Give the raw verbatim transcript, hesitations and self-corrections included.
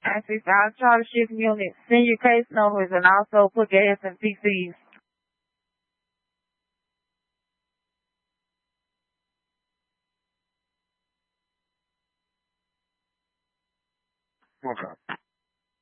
Actually, I'll try to shift units. Send your case numbers and also put gas and P Cs. Okay.